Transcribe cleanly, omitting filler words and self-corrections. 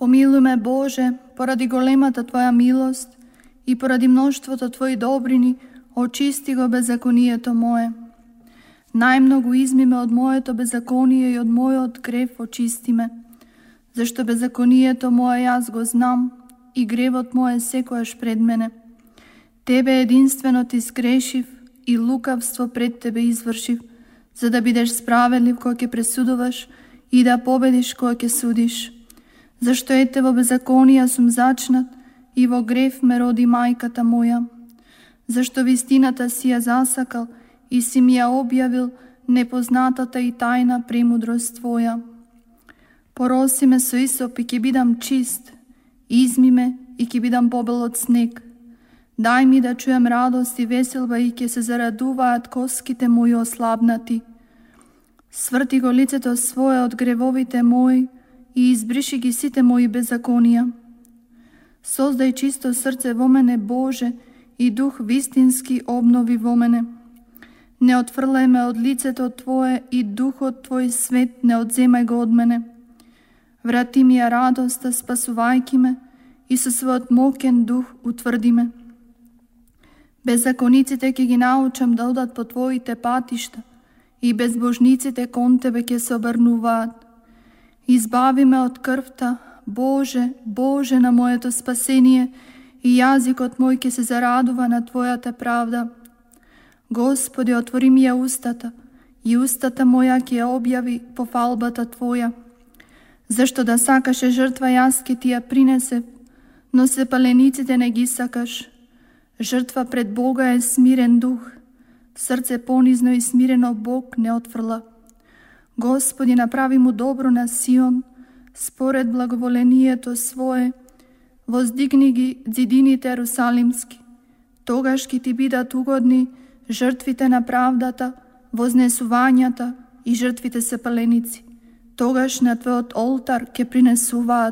Помилуй ме, Боже, поради големата Твоя милост и поради множеството Твои добрини, очисти го беззаконието мое. Най-много изми ме от моето беззаконие и от мојот грев очисти ме. Зашто беззаконието мое јас го знам и гревот мој е секојаш пред мене. Тебе единствено ти сгрешив и лукавство пред Тебе извршив, за да бидеш справедлив кога ќе пресудуваш и да победиш кога ќе судиш. Зашто ете во беззаконија сум зачнат и во грев ме роди мајката моја. Зашто вистината си ја засакал и си ми ја објавил непознатата и тајна премудрост Твоја. Пороси ме со исоп и ќе бидам чист, изми ме и ќе бидам побел од снег. Дај ми да чујам радост и веселба и ќе се зарадуваат коските мои ослабнати. Сврти го лицето свое од гревовите мои и избриши ги сите мои беззаконија. Создај чисто срце во мене, Боже, и дух вистински обнови во мене. Не отфрлај ме од лицето Твое и духот Твој свет не одземај го од мене. Врати ми ја радоста, спасувајки ме, и со својот мокен дух утврди ме. Беззакониците ќе ги научам да одат по Твоите патишта и безбожниците кон Тебе ќе се обрнуваат. Избави ме од крвта, Боже, Боже на моето спасение, и јазикот мој ќе се зарадува на Твојата правда. Господи, отвори ми ја устата, и устата моја ќе ја објави пофалбата Твоја. Зашто да сакаше жртва, јас ќе Ти ја принесев, но сепалениците не ги сакаш. Жртва пред Бога е смирен дух, срце понизно и смирено Бог не отфрла. Господи, направи му добро на Сион, според благоволението Свое, воздигни ги зидините Ерусалимски. Тогаш ќе Ти бидат угодни жртвите на правдата, вознесувањата и жртвите сепаленици. Тогаш на Твојот олтар ќе принесуваат